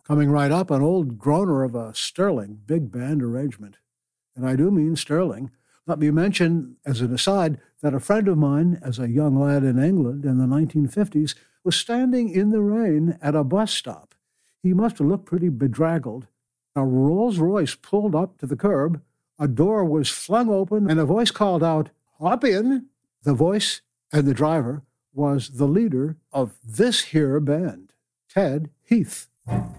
Coming right up, an old groaner of a sterling big band arrangement. And I do mean sterling. Let me mention, as an aside, that a friend of mine, as a young lad in England in the 1950s, was standing in the rain at a bus stop. He must have looked pretty bedraggled. A Rolls-Royce pulled up to the curb, a door was flung open, and a voice called out, "Hop in!" The voice and the driver was the leader of this here band, Ted Heath.